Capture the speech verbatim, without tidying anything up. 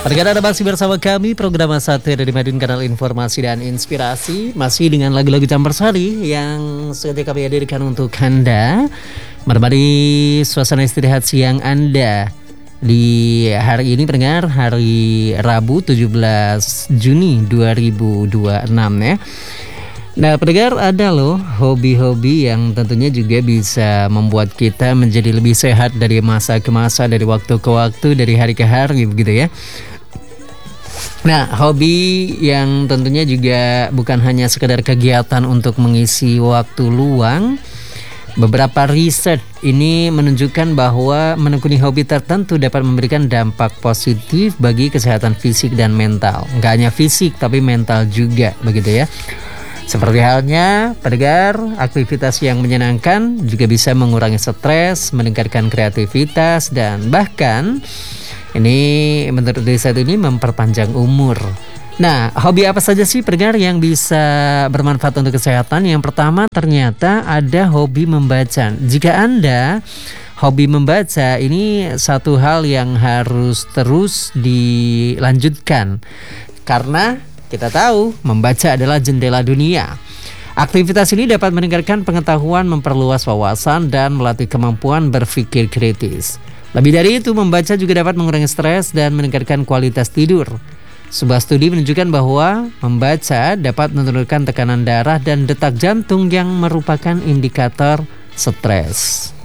Pendengar, Anda masih bersama kami, program Satu dari Madiun, kanal informasi dan inspirasi. Masih dengan lagu-lagu campur sari yang sengaja kami hadirkan untuk Anda, menemani suasana istirahat siang Anda di hari ini, pendengar, hari Rabu tujuh belas Juni dua ribu dua puluh enam ya. Nah, pendengar, ada loh hobi-hobi yang tentunya juga bisa membuat kita menjadi lebih sehat dari masa ke masa, dari waktu ke waktu, dari hari ke hari begitu ya. Nah, hobi yang tentunya juga bukan hanya sekedar kegiatan untuk mengisi waktu luang. Beberapa riset ini menunjukkan bahwa menekuni hobi tertentu dapat memberikan dampak positif bagi kesehatan fisik dan mental. Nggak hanya fisik, tapi mental juga begitu ya. Seperti halnya, pendengar, aktivitas yang menyenangkan juga bisa mengurangi stres, meningkatkan kreativitas, dan bahkan ini menurut riset ini memperpanjang umur. Nah, hobi apa saja sih, pendengar, yang bisa bermanfaat untuk kesehatan? Yang pertama, ternyata ada hobi membaca. Jika Anda hobi membaca, ini satu hal yang harus terus dilanjutkan, karena kita tahu membaca adalah jendela dunia. Aktivitas ini dapat meningkatkan pengetahuan, memperluas wawasan, dan melatih kemampuan berpikir kritis. Lebih dari itu, membaca juga dapat mengurangi stres dan meningkatkan kualitas tidur. Sebuah studi menunjukkan bahwa membaca dapat menurunkan tekanan darah dan detak jantung yang merupakan indikator stres.